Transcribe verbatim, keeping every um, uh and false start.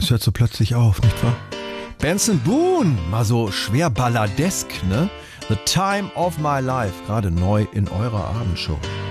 Es hört so plötzlich auf, nicht wahr? Benson Boone, mal so schwer balladesk, ne? The Time of My Life, gerade neu in eurer Abendshow.